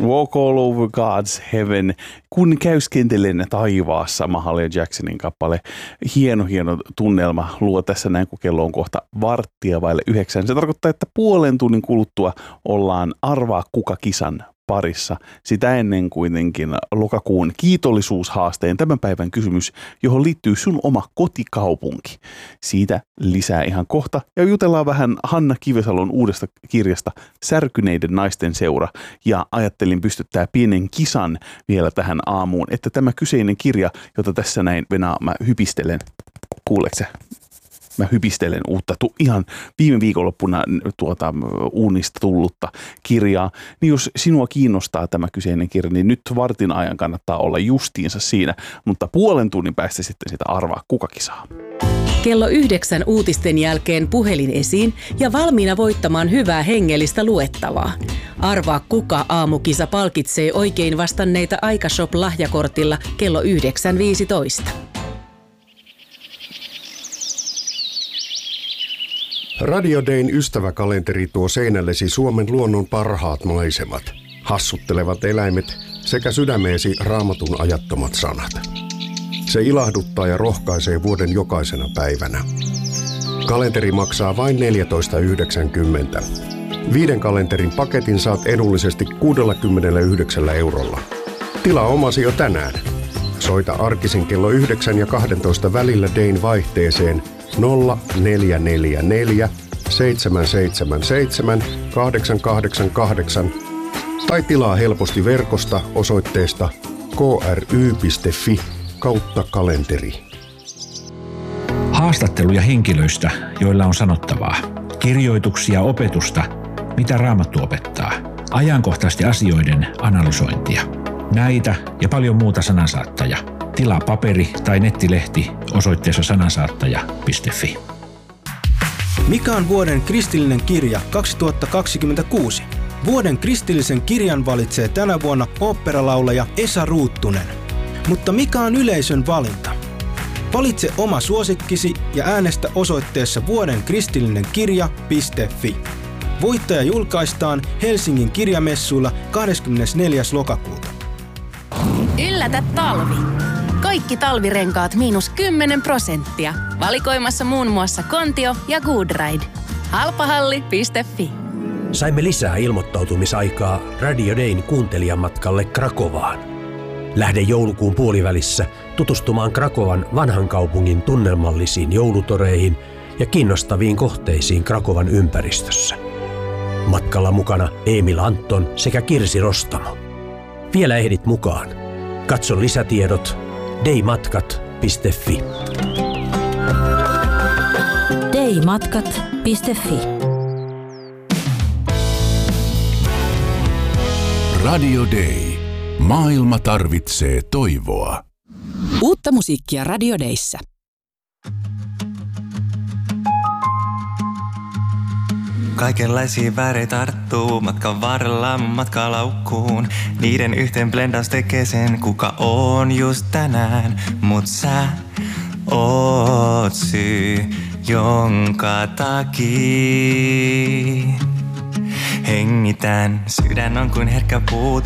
Walk All Over God's Heaven, kun käyskentelen taivaassa, Mahalia Jacksonin kappale. Hieno tunnelma luo tässä näin, kun kello on kohta 8:08. Se tarkoittaa, että puolen tunnin kuluttua ollaan Arvaa kuka -kisan parissa. Sitä ennen kuitenkin lokakuun kiitollisuushaasteen tämän päivän kysymys, johon liittyy sun oma kotikaupunki. Siitä lisää ihan kohta. Ja jutellaan vähän Hanna Kivesalon uudesta kirjasta Särkyneiden naisten seura. Ja ajattelin pystyttää pienen kisan vielä tähän aamuun, että tämä kyseinen kirja, jota tässä näin Venä, mä hypistelen. Kuuleeko sä? Mä hypistelen uutta, ihan viime viikonloppuna uunista tullutta kirjaa. Niin jos sinua kiinnostaa tämä kyseinen kirja, niin nyt vartin ajan kannattaa olla justiinsa siinä. Mutta puolen tunnin päästä sitten sitä Arvaa kuka -kisaa. Kello 9 uutisten jälkeen puhelin esiin ja valmiina voittamaan hyvää hengellistä luettavaa. Arvaa kuka -aamukisa palkitsee oikein vastanneita Aikashop-lahjakortilla kello 9.15. Radio Dayn ystäväkalenteri tuo seinällesi Suomen luonnon parhaat maisemat, hassuttelevat eläimet sekä sydämeesi Raamatun ajattomat sanat. Se ilahduttaa ja rohkaisee vuoden jokaisena päivänä. Kalenteri maksaa vain $14,90. 5 kalenterin paketin saat edullisesti €69. Tilaa omasi jo tänään. Soita arkisin kello 9 ja 12 välillä Dayn vaihteeseen 0444 777 888 tai tilaa helposti verkosta osoitteesta kry.fi/kalenteri. Haastatteluja henkilöistä, joilla on sanottavaa. Kirjoituksia opetusta, mitä Raamattu opettaa. Ajankohtaisten asioiden analysointia. Näitä ja paljon muuta Sanansaattaja. Tilaa paperi- tai nettilehti osoitteessa sanansaattaja.fi. Mikä on vuoden kristillinen kirja 2026? Vuoden kristillisen kirjan valitsee tänä vuonna oopperalaulaja Esa Ruuttunen. Mutta mikä on yleisön valinta? Valitse oma suosikkisi ja äänestä osoitteessa vuodenkristillinenkirja.fi. Voittaja julkaistaan Helsingin kirjamessuilla 24. lokakuuta. Yllätä talvi! Kaikki talvirenkaat -10%. Valikoimassa muun muassa Kontio ja Goodride. Halpahalli.fi. Saimme lisää ilmoittautumisaikaa Radio Dayn kuuntelijamatkalle Krakovaan. Lähde joulukuun puolivälissä tutustumaan Krakovan vanhan kaupungin tunnelmallisiin joulutoreihin ja kiinnostaviin kohteisiin Krakovan ympäristössä. Matkalla mukana Emil Anton sekä Kirsi Rostamo. Vielä ehdit mukaan. Katso lisätiedot daymatkat.fi. daymatkat.fi. Radio Day. Maailma tarvitsee toivoa. Uutta musiikkia Radio Dayssä. Kaikenlaisia väreitä tarttuu matkan varrella matkalaukkuun. Niiden yhteen blendaus tekee sen, kuka on just tänään. Mut sä oot syy, jonka takia hengitän. Sydän on kuin herkkä puu.